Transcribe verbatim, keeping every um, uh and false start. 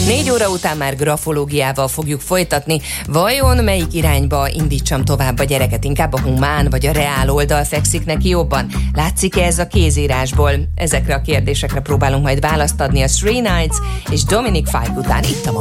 Négy óra után már grafológiával fogjuk folytatni. Vajon melyik irányba indítsam tovább a gyereket? Inkább a humán vagy a reál oldal fekszik neki jobban? Látszik-e ez a kézírásból? Ezekre a kérdésekre próbálunk majd választ adni a Three Nights és Dominic Fike után itt a